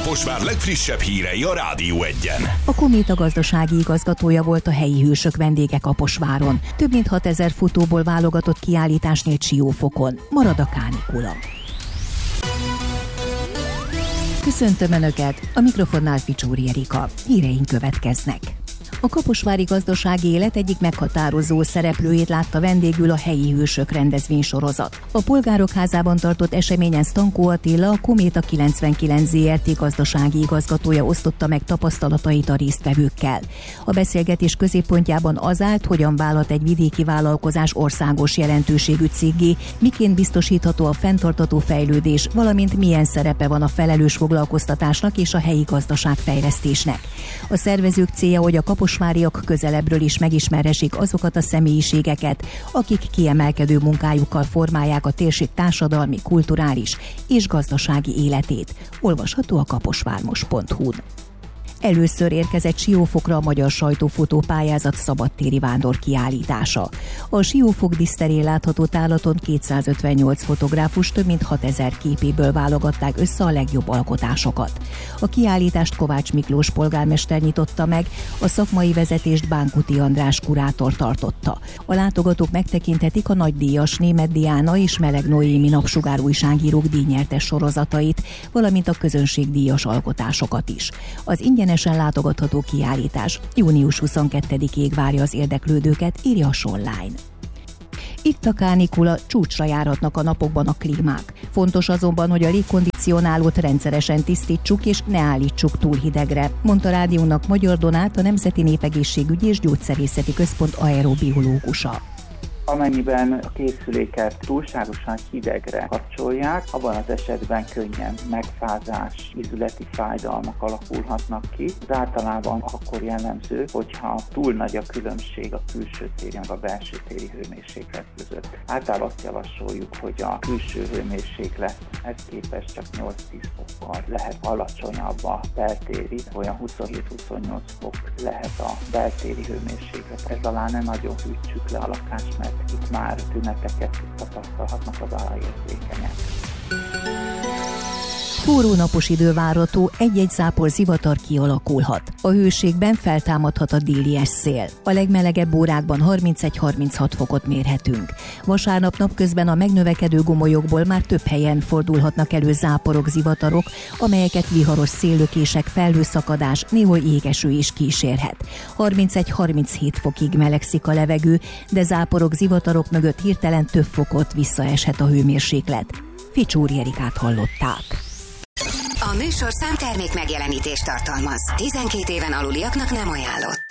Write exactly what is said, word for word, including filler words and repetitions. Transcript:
Kaposvár legfrissebb hírei a Rádió Egyen. A Kométa gazdasági igazgatója volt a helyi hősök vendége Kaposváron. Több mint hatezer futóból válogatott kiállítás nyílt Siófokon. Marad a kánikula. Köszöntöm Önöket, a mikrofonnál Ficsúri Erika. Híreink következnek. A kaposvári gazdasági élet egyik meghatározó szereplőjét látta vendégül a helyi hősök rendezvénysorozat. A Polgárok Házában tartott eseményen Stankó Attila, a Kométa kilencvenkilenc zé er té gazdasági igazgatója osztotta meg tapasztalatait a résztvevőkkel. A beszélgetés középpontjában az állt, hogyan válhat egy vidéki vállalkozás országos jelentőségű céggé, miként biztosítható a fenntartható fejlődés, valamint milyen szerepe van a felelős foglalkoztatásnak és a helyi gazdaságfejlesztésnek. A szervezők célja, hogy a kaposváriak közelebbről is megismerhessék azokat a személyiségeket, akik kiemelkedő munkájukkal formálják a térség társadalmi, kulturális és gazdasági életét. Olvasható a kaposvármos pont hu-n. Először érkezett Siófokra a magyar sajtófotó pályázat szabadtéri vándor kiállítása. A Siófok díszterén látható tárlaton kétszázötvennyolc fotográfus több mint hatezer képéből válogatták össze a legjobb alkotásokat. A kiállítást Kovács Miklós polgármester nyitotta meg, a szakmai vezetést Bánkuti András kurátor tartotta. A látogatók megtekinthetik a nagydíjas Németh Diana és Meleg Noémi napsugár újságírók díjnyertes sorozatait, valamint a közönségdíjas alkotásokat is. Az ingyenesen látogatható kiállítás június huszonkettedikéig várja az érdeklődőket, írja a Sonline. Itt a kánikula, csúcsra járhatnak a napokban a klímák. Fontos azonban, hogy a légkondicionálót rendszeresen tisztítsuk és ne állítsuk túl hidegre, mondta rádiónak Magyar Donát, a Nemzeti Népegészségügyi és Gyógyszerészeti Központ aerobiológusa. Amennyiben a készüléket túlságosan hidegre kapcsolják, abban az esetben könnyen megfázás, ízületi fájdalmak alakulhatnak ki. Az általában akkor jellemző, hogyha túl nagy a különbség a külső téri meg a belső téri hőmérséklet között. Általában azt javasoljuk, hogy a külső hőmérséklet ez képest csak nyolc-tíz fokkal lehet alacsonyabb a beltéri, olyan huszonhét-huszonnyolc fok lehet a beltéri hőmérséklet. Ez alá ne nagyon hűtsük le a lakást, mert itt már tüneteket tapasztalhatnak az aláérzékenyek. Forró napos idő várható, egy-egy zápor zivatar kialakulhat. A hőségben feltámadhat a délies szél. A legmelegebb órákban harmincegy-harminchat fokot mérhetünk. Vasárnap napközben a megnövekedő gomolyokból már több helyen fordulhatnak elő záporok, zivatarok, amelyeket viharos széllökések, felhőszakadás, néhol jégeső is kísérhet. harmincegy-harminchét fokig melegszik a levegő, de záporok, zivatarok mögött hirtelen több fokot visszaeshet a hőmérséklet. Ficsúri Erikát hallották. A műsorszám termék megjelenítést tartalmaz. tizenkét éven aluliaknak nem ajánlott.